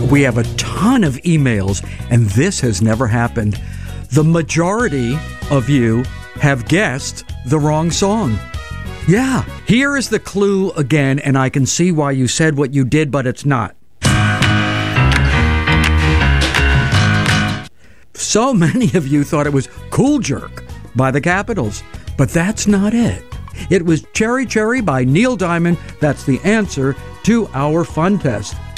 We have a ton of emails, and this has never happened. The majority of you have guessed the wrong song. Yeah, here is the clue again, and I can see why you said what you did, but it's not. So many of you thought it was Cool Jerk by the Capitals, but that's not it. It was Cherry Cherry by Neil Diamond. That's the answer to our fun test.